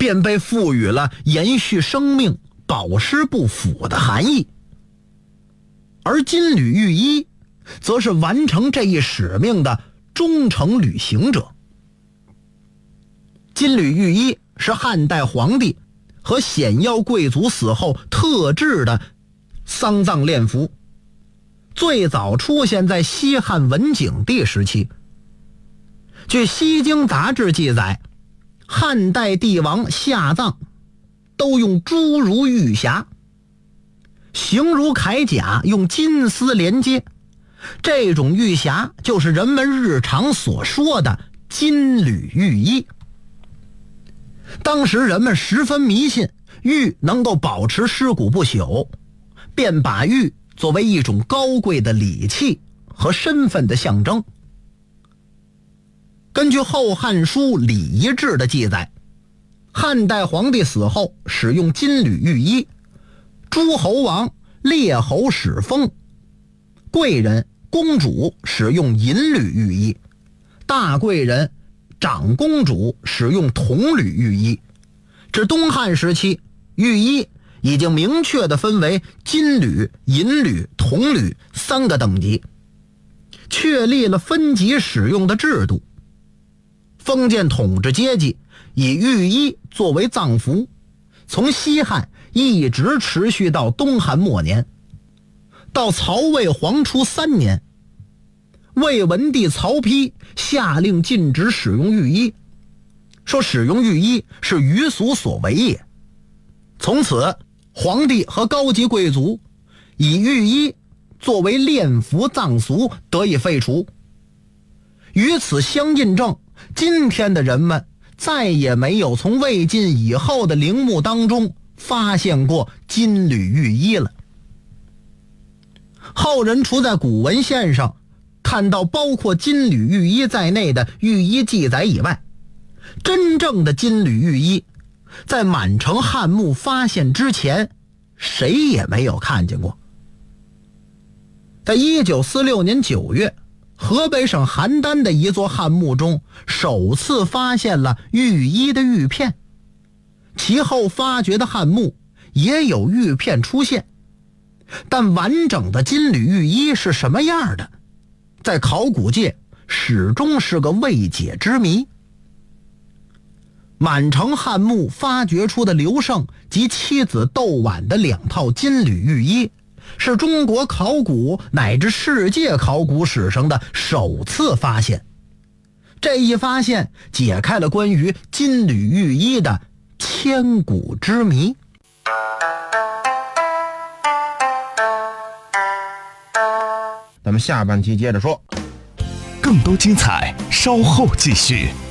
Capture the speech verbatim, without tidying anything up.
便被赋予了延续生命、保尸不腐的含义。而金缕玉衣则是完成这一使命的忠诚履行者。金缕玉衣是汉代皇帝和显要贵族死后特制的丧葬殓服，最早出现在西汉文景帝时期。据《西京杂志》记载，汉代帝王下葬都用朱如玉匣，形如铠甲，用金丝连接。这种玉匣就是人们日常所说的金缕玉衣。当时人们十分迷信玉能够保持尸骨不朽，便把玉作为一种高贵的礼器和身份的象征。根据《后汉书·礼仪志》的记载，汉代皇帝死后使用金缕玉衣，诸侯王、列侯使封，贵人、公主使用银缕玉衣，大贵人、长公主使用铜缕玉衣。至东汉时期，玉衣已经明确地分为金缕、银缕、铜缕三个等级，确立了分级使用的制度。封建统治阶级以玉衣作为葬服，从西汉一直持续到东汉末年。到曹魏黄初三年，魏文帝曹丕下令禁止使用玉衣，说使用玉衣是愚俗所为也。从此，皇帝和高级贵族以玉衣作为殓服葬俗得以废除。与此相印证，今天的人们再也没有从魏晋以后的陵墓当中发现过金缕玉衣了。后人除在古文献上看到包括金缕玉衣在内的玉衣记载以外，真正的金缕玉衣在满城汉墓发现之前，谁也没有看见过。在一九四六年九月，河北省邯郸的一座汉墓中首次发现了玉衣的玉片，其后发掘的汉墓也有玉片出现，但完整的金缕玉衣是什么样的，在考古界始终是个未解之谜。满城汉墓发掘出的刘胜及妻子窦婉的两套金缕玉衣，是中国考古乃至世界考古史上的首次发现。这一发现解开了关于金缕玉衣的千古之谜。 咱们下半期接着说， 更多精彩稍后继续。